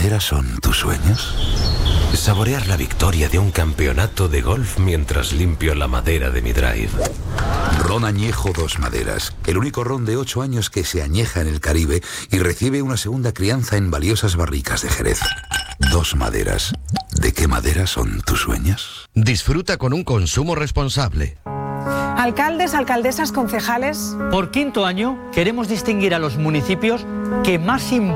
maderas son tus sueños? Saborear la victoria de un campeonato de golf mientras limpio la madera de mi drive. Ron Añejo Dos Maderas, el único ron de 8 años que se añeja en el Caribe y recibe una segunda crianza en valiosas barricas de Jerez. Dos Maderas. ¿De qué madera son tus sueños? Disfruta con un consumo responsable. Alcaldes, alcaldesas, concejales. Por quinto año queremos distinguir a los municipios que más